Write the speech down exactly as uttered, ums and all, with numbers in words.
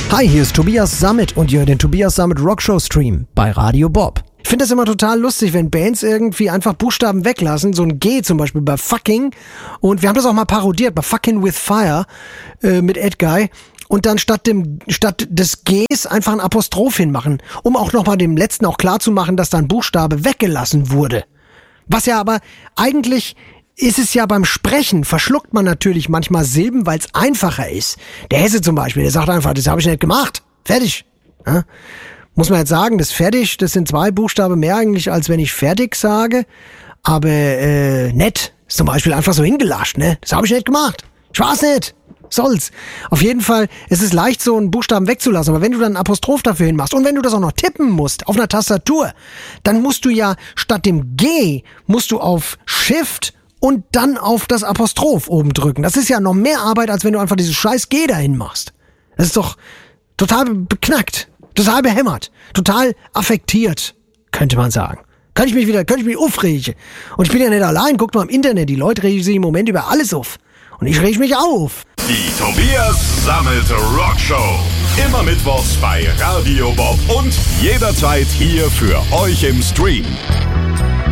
Hi, hier ist Tobias Sammet und ihr hört den Tobias Sammet Rockshow Stream bei Radio Bob. Ich finde das immer total lustig, wenn Bands irgendwie einfach Buchstaben weglassen, so ein G zum Beispiel bei Fucking, und wir haben das auch mal parodiert bei Fucking with Fire äh, mit Ed Guy, und dann statt dem statt des Gs einfach ein Apostroph hinmachen, um auch nochmal dem Letzten auch klar zu machen, dass da ein Buchstabe weggelassen wurde. Was ja aber eigentlich ist es ja beim Sprechen, verschluckt man natürlich manchmal Silben, weil es einfacher ist. Der Hesse zum Beispiel, der sagt einfach, das habe ich nicht gemacht. Fertig. Ja? Muss man jetzt sagen, das fertig, das sind zwei Buchstaben mehr eigentlich, als wenn ich fertig sage. Aber äh, nett ist zum Beispiel einfach so hingelascht, ne? Das habe ich nicht gemacht. Ich war's nicht. Soll's. Auf jeden Fall, es ist leicht, so einen Buchstaben wegzulassen, aber wenn du dann einen Apostroph dafür hinmachst und wenn du das auch noch tippen musst auf einer Tastatur, dann musst du ja statt dem G, musst du auf Shift und dann auf das Apostroph oben drücken. Das ist ja noch mehr Arbeit, als wenn du einfach dieses scheiß G dahin machst. Das ist doch total beknackt, total behämmert, total affektiert, könnte man sagen. Kann ich mich wieder, könnte ich mich aufregen. Und ich bin ja nicht allein, guckt mal im Internet, die Leute regen sich im Moment über alles auf. Und ich reg mich auf. Die Tobias Sammet Rockshow. Immer mittwochs bei Radio Bob und jederzeit hier für euch im Stream.